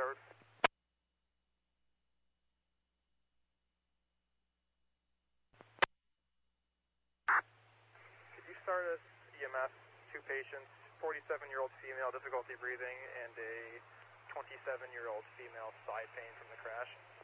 start. Could you start us EMS, 2 patients, 47-year-old female, difficulty breathing, and a 27-year-old female, side pain from the crash?